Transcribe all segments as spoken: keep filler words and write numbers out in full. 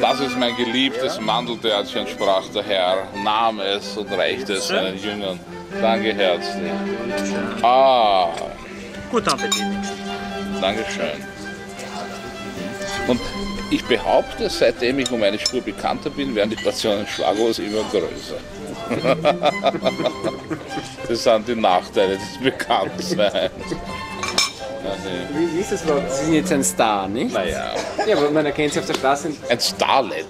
Das ist mein geliebtes Mandeltörtchen, sprach der Herr, nahm es und reichte es seinen Jüngern. Danke herzlich. Ah. Guten Appetit. Dankeschön. Und ich behaupte, seitdem ich um eine Spur bekannter bin, werden die Portionen Schlagobers immer größer. Das sind die Nachteile des Bekanntseins. Wie ist das überhaupt? Sie sind jetzt ein Star, nicht? Naja. Ja, aber man erkennt Sie auf der Straße. Ein Starlet.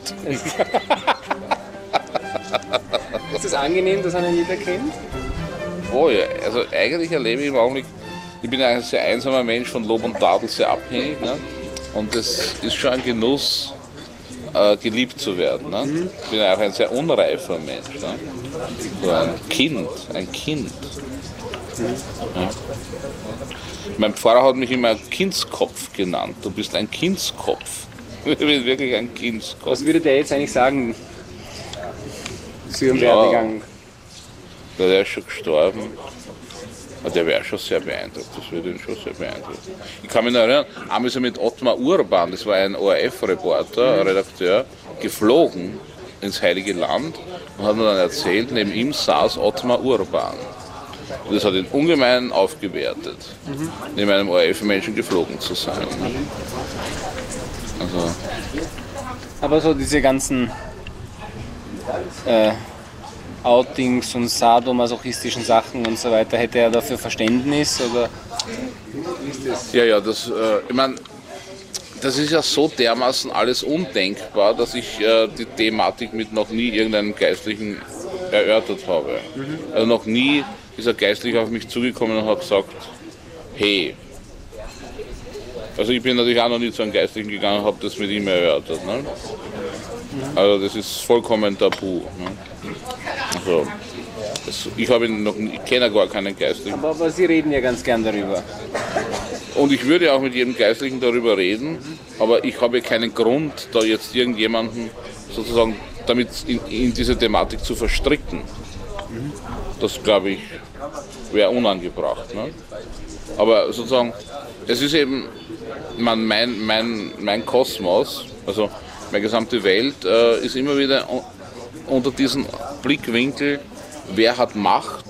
Ist es angenehm, dass einen jeder kennt? Oh ja, also eigentlich erlebe ich im Augenblick, ich bin ein sehr einsamer Mensch, von Lob und Tadel sehr abhängig. Ne? Und es ist schon ein Genuss, äh, geliebt zu werden. Ne? Mhm. Ich bin auch ein sehr unreifer Mensch. Ne? So ein Kind, ein Kind. Mhm. Ja. Mein Pfarrer hat mich immer Kindskopf genannt. Du bist ein Kindskopf. Ich bin wirklich ein Kindskopf. Was würde der jetzt eigentlich sagen zu Ihrem Ja. Werdegang? Der ist schon gestorben. Der wäre schon sehr beeindruckt. Das würde ihn schon sehr beeindrucken. Ich kann mich noch erinnern, einmal so mit Ottmar Urban, das war ein O R F-Reporter, Redakteur, geflogen ins Heilige Land und hat mir dann erzählt, neben ihm saß Ottmar Urban. Und das hat ihn ungemein aufgewertet, mhm. neben einem O R F-Menschen geflogen zu sein. Also. Aber so diese ganzen äh, Outings und sadomasochistischen Sachen und so weiter, hätte er dafür Verständnis oder wie ist das? Ja, ja, das, äh, ich meine, das ist ja so dermaßen alles undenkbar, dass ich äh, die Thematik mit noch nie irgendeinem Geistlichen erörtert habe. Mhm. Also noch nie ist ein Geistlicher auf mich zugekommen und hat gesagt, hey. Also ich bin natürlich auch noch nie zu einem Geistlichen gegangen und habe das mit ihm erörtert. Ne? Also das ist vollkommen tabu. Ne? Also, das, ich habe noch, ich kenne gar keinen Geistlichen. Aber, aber Sie reden ja ganz gern darüber. Und ich würde auch mit jedem Geistlichen darüber reden, aber ich habe keinen Grund, da jetzt irgendjemanden sozusagen damit in, in diese Thematik zu verstricken. Das, glaube ich, wäre unangebracht. Ne? Aber sozusagen, es ist eben man, mein, mein, mein Kosmos, also meine gesamte Welt, äh, ist immer wieder unter diesem Blickwinkel, wer hat Macht.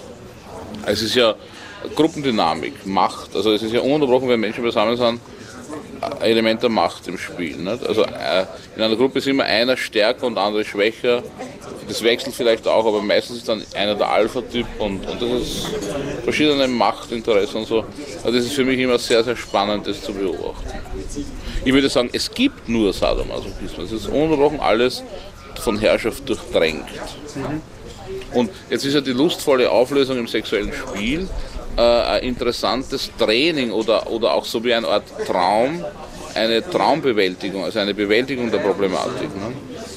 Es ist ja Gruppendynamik, Macht, also es ist ja ununterbrochen, wenn Menschen beisammen sind, ein Element der Macht im Spiel. Nicht? Also äh, in einer Gruppe ist immer einer stärker und andere schwächer. Das wechselt vielleicht auch, aber meistens ist dann einer der Alpha-Typ und, und das ist verschiedene Machtinteressen und so. Also das ist für mich immer sehr, sehr spannend, das zu beobachten. Ich würde sagen, es gibt nur Sadomasochismus. Es ist ununterbrochen alles von Herrschaft durchdrängt. Mhm. Und jetzt ist ja die lustvolle Auflösung im sexuellen Spiel äh, ein interessantes Training oder, oder auch so wie eine Art Traum, eine Traumbewältigung, also eine Bewältigung der Problematik. Ne?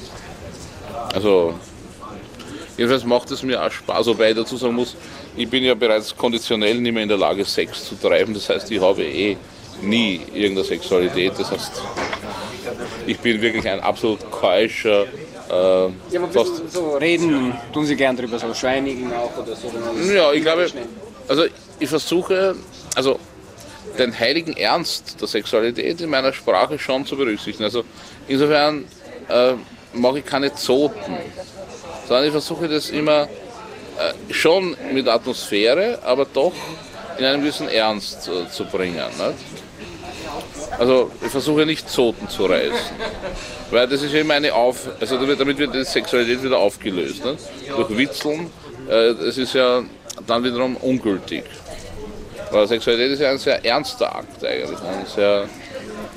Also jedenfalls macht es mir auch Spaß, wobei ich dazu sagen muss, ich bin ja bereits konditionell nicht mehr in der Lage, Sex zu treiben, das heißt, ich habe eh nie irgendeine Sexualität, das heißt, ich bin wirklich ein absolut keuscher. Äh, ja, aber fast so reden, tun Sie gern drüber, so Schweinigen auch oder so? Ja, ich glaube, also ich versuche, also den heiligen Ernst der Sexualität in meiner Sprache schon zu berücksichtigen. Also insofern äh, mache ich keine Zoten, sondern ich versuche das immer äh, schon mit Atmosphäre, aber doch in einem gewissen Ernst äh, zu bringen. Nicht? Also ich versuche nicht Zoten zu reißen, weil das ist ja immer eine Auf, also damit wird die Sexualität wieder aufgelöst, nicht? Durch Witzeln. Äh, das ist ja dann wiederum ungültig. Weil Sexualität ist ja ein sehr ernster Akt eigentlich, ein sehr